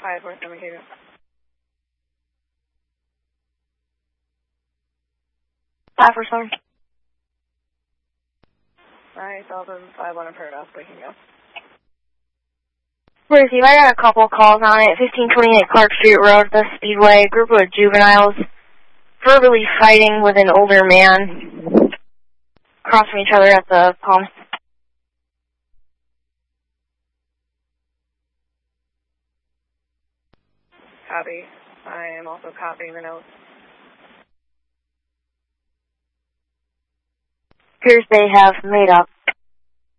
547 KV. For some. Alright, Delta 51 Paradise, we can go. Receive, I got a couple calls on it. 1528 Clark Street Road, the Speedway. A group of juveniles verbally fighting with an older man. Crossing each other at the pumps. Copy. I am also copying the notes. Appears they have made up.